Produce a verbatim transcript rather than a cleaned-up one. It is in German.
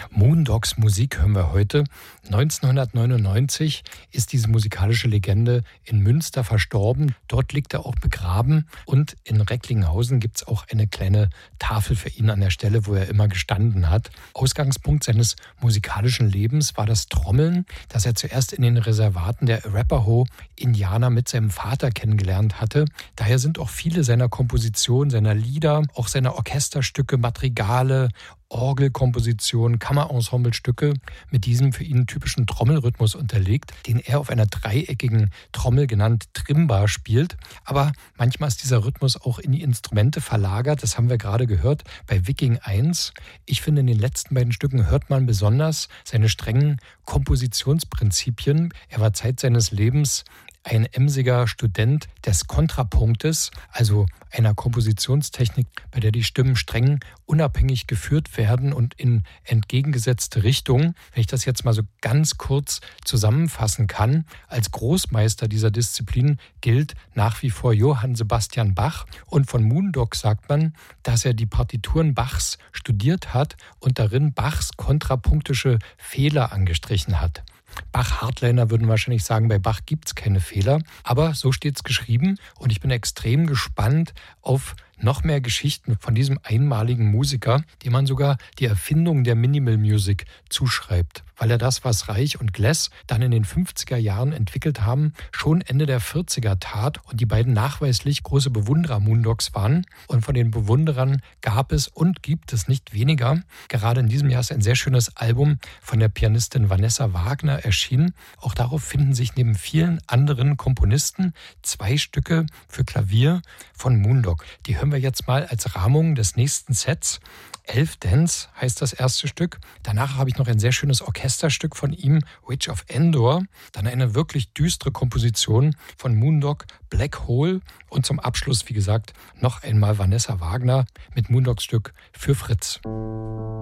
Moondogs Musik hören wir heute. neunzehnhundertneunundneunzig ist diese musikalische Legende in Münster verstorben. Dort liegt er auch begraben. Und in Recklinghausen gibt es auch eine kleine Tafel für ihn an der Stelle, wo er immer gestanden hat. Ausgangspunkt seines musikalischen Lebens war das Trommeln, das er zuerst in den Reservaten der Arapaho-Indianer mit seinem Vater kennengelernt hatte. Daher sind auch viele seiner Kompositionen, seiner Lieder, auch seiner Orchesterstücke, Madrigale, Orgelkompositionen, Kammerensembelstücke mit diesem für ihn typischen Trommelrhythmus unterlegt, den er auf einer dreieckigen Trommel genannt Trimba spielt. Aber manchmal ist dieser Rhythmus auch in die Instrumente verlagert. Das haben wir gerade gehört bei Viking eins. Ich finde, in den letzten beiden Stücken hört man besonders seine strengen Kompositionsprinzipien. Er war Zeit seines Lebens ein emsiger Student des Kontrapunktes, also einer Kompositionstechnik, bei der die Stimmen streng unabhängig geführt werden und in entgegengesetzte Richtungen. Wenn ich das jetzt mal so ganz kurz zusammenfassen kann, als Großmeister dieser Disziplin gilt nach wie vor Johann Sebastian Bach. Und von Moondogs sagt man, dass er die Partituren Bachs studiert hat und darin Bachs kontrapunktische Fehler angestrichen hat. Bach-Hardliner würden wahrscheinlich sagen, bei Bach gibt es keine Fehler. Aber so steht es geschrieben und ich bin extrem gespannt auf noch mehr Geschichten von diesem einmaligen Musiker, dem man sogar die Erfindung der Minimal Music zuschreibt, weil er das, was Reich und Glass dann in den fünfziger Jahren entwickelt haben, schon Ende der vierziger tat und die beiden nachweislich große Bewunderer Moondogs waren. Und von den Bewunderern gab es und gibt es nicht weniger. Gerade in diesem Jahr ist ein sehr schönes Album von der Pianistin Vanessa Wagner erschienen. Auch darauf finden sich neben vielen anderen Komponisten zwei Stücke für Klavier von Moondog. Die hören wir jetzt mal als Rahmung des nächsten Sets. Elf Dance heißt das erste Stück. Danach habe ich noch ein sehr schönes Orchesterstück von ihm, Witch of Endor. Dann eine wirklich düstere Komposition von Moondog, Black Hole. Und zum Abschluss, wie gesagt, noch einmal Vanessa Wagner mit Moondogs Stück für Fritz.